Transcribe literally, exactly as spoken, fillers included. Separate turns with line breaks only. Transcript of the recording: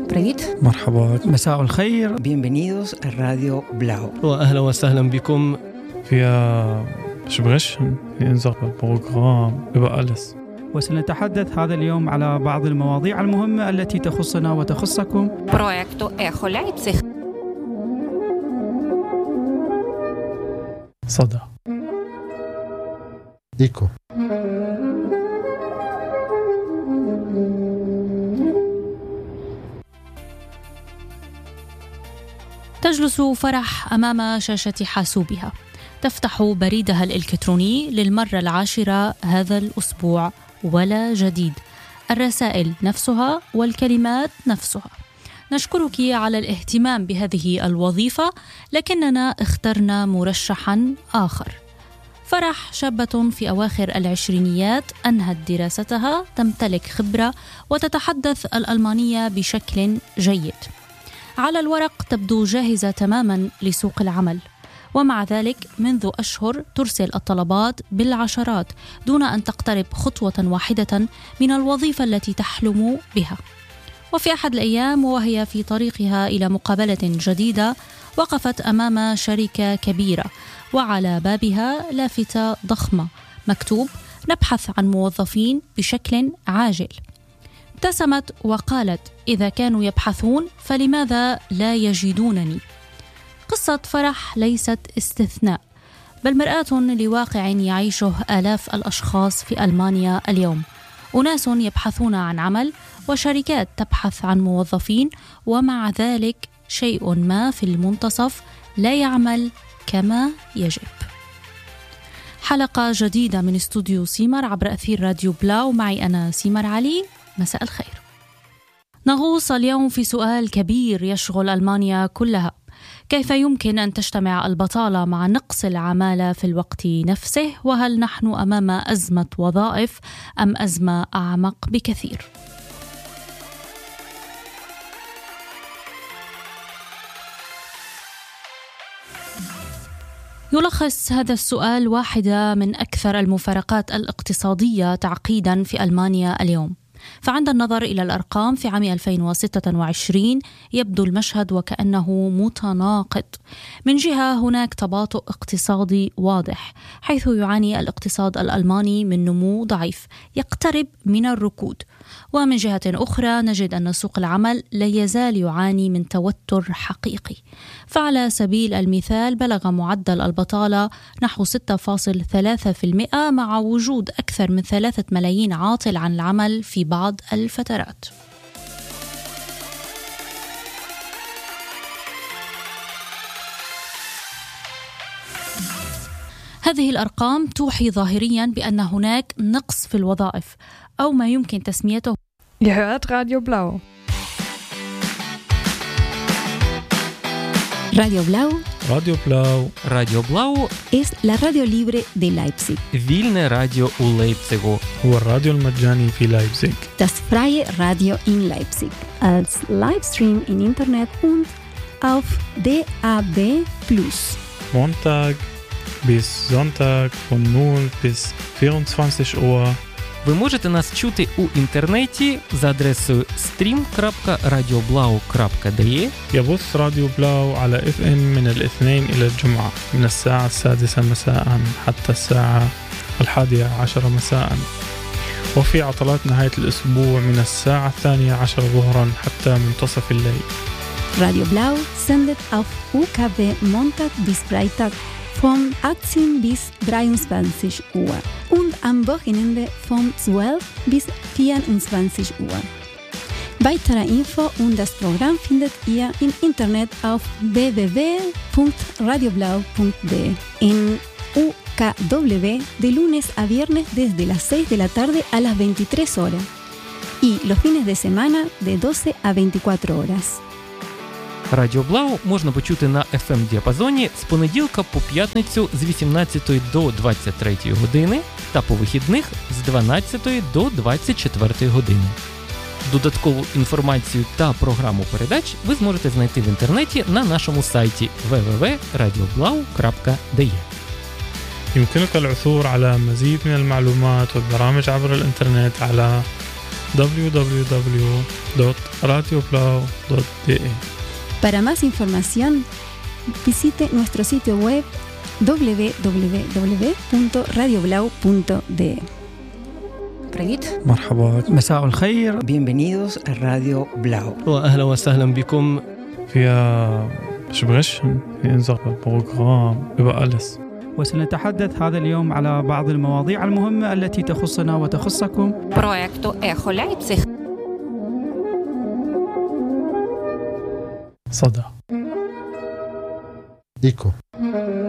بريد.
مرحبا.
مساء الخير.
Bienvenidos a Radio Blau.
وأهلا وسهلا بكم
في sprechen in unserem Programm über alles.
وسنتحدث هذا اليوم على بعض المواضيع المهمة التي تخصنا وتخصكم.
Proyecto Echo Leipzig.
صدى.
إيكو.
تجلس فرح أمام شاشة حاسوبها، تفتح بريدها الإلكتروني للمرة العاشرة هذا الأسبوع، ولا جديد، الرسائل نفسها والكلمات نفسها. نشكرك على الاهتمام بهذه الوظيفة، لكننا اخترنا مرشحا آخر. فرح شابة في أواخر العشرينيات، أنهت دراستها، تمتلك خبرة وتتحدث الألمانية بشكل جيد. على الورق تبدو جاهزة تماما لسوق العمل، ومع ذلك منذ أشهر ترسل الطلبات بالعشرات دون أن تقترب خطوة واحدة من الوظيفة التي تحلم بها. وفي أحد الأيام وهي في طريقها إلى مقابلة جديدة، وقفت أمام شركة كبيرة وعلى بابها لافتة ضخمة مكتوب: نبحث عن موظفين بشكل عاجل. ابتسمت وقالت: إذا كانوا يبحثون فلماذا لا يجدونني؟ قصة فرح ليست استثناء، بل مرآة لواقع يعيشه آلاف الأشخاص في ألمانيا اليوم. أناس يبحثون عن عمل وشركات تبحث عن موظفين، ومع ذلك شيء ما في المنتصف لا يعمل كما يجب. حلقة جديدة من استوديو سيمر عبر أثير راديو بلاو، معي أنا سيمر علي. مساء الخير. نغوص اليوم في سؤال كبير يشغل ألمانيا كلها: كيف يمكن أن تجتمع البطالة مع نقص العمالة في الوقت نفسه؟ وهل نحن أمام أزمة وظائف أم أزمة أعمق بكثير؟ يلخص هذا السؤال واحدة من أكثر المفارقات الاقتصادية تعقيداً في ألمانيا اليوم. فعند النظر إلى الأرقام في عام ألفين وستة وعشرين يبدو المشهد وكأنه متناقض. من جهة هناك تباطؤ اقتصادي واضح، حيث يعاني الاقتصاد الألماني من نمو ضعيف يقترب من الركود، ومن جهة أخرى نجد أن سوق العمل لا يزال يعاني من توتر حقيقي. فعلى سبيل المثال بلغ معدل البطالة نحو ستة فاصلة ثلاثة بالمئة مع وجود أكثر من ثلاثة ملايين عاطل عن العمل في بعض الفترات. هذه الأرقام توحي ظاهريا بأن هناك نقص في الوظائف، أو ما يمكن تسميته
Ihr hört Radio Blau.
Radio Blau.
Radio Blau.
Radio Blau
es la radio libre de Leipzig.
вільне радіо у Лейпцигу.
هو الراديو المجاني في لايبزيغ.
Das freie Radio in Leipzig. Als Livestream im Internet und auf D A B plus.
Montag bis Sonntag von null bis vierundzwanzig Uhr.
Ви можете нас чути у інтернеті за адресою stream крапка radioblau крапка de.
يبث راديو بلاو على اف ام من الاثنين إلى الجمعة من الساعة السادسة مساء حتى الساعة الحادية عشر مساء، وفي عطلات نهاية الأسبوع من الساعة الثانية عشر ظهرا حتى منتصف الليل.
Radio Blau sendet auf U K W Montag bis Freitag von achtzehn bis dreiundzwanzig Uhr und am Wochenende von zwölf bis vierundzwanzig Uhr. Weitere Info und das Programm findet ihr im Internet auf w w w punkt radioblau punkt d e. En U K W de lunes a viernes desde las seis de la tarde a las veintitrés horas y los fines de semana de doce a veinticuatro horas.
Радіо Блау можна почути на еф ем-діапазоні з понеділка по п'ятницю з вісімнадцятої до двадцять третьої години та по вихідних з дванадцятої до двадцять четвертої години. Додаткову інформацію та програму передач ви зможете знайти в інтернеті на нашому сайті дабл ю дабл ю дабл ю крапка radioblau крапка de.
يمكنك العثور على مزيد من المعلومات والبرامج عبر الإنترنت على دبليو دبليو دبليو دوت راديو بلاو دوت دي إيه.
Para más información, visite nuestro sitio web doble u doble u doble u punto radio blau punto d e.
بريد
مرحبا،
مساء الخير.
Bienvenidos a Radio Blau.
وأهلا وسهلا بكم.
فيها sprechen, wir unser Programm über alles.
وسنتحدث هذا اليوم على بعض المواضيع المهمة التي تخصنا وتخصكم.
проекту Ехо Лейпциг.
صدى
إيكو